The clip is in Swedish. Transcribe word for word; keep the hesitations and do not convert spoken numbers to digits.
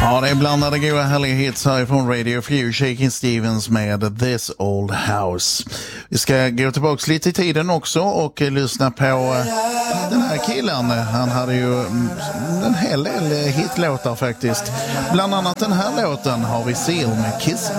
Ja, det är blandade goda härliga hits härifrån Radio Few, Shakin' Stevens med This Old House. Vi ska gå tillbaka lite i tiden också och lyssna på den här killen. Han hade ju en hel del hitlåtar faktiskt. Bland annat den här låten har vi Seal med Kiss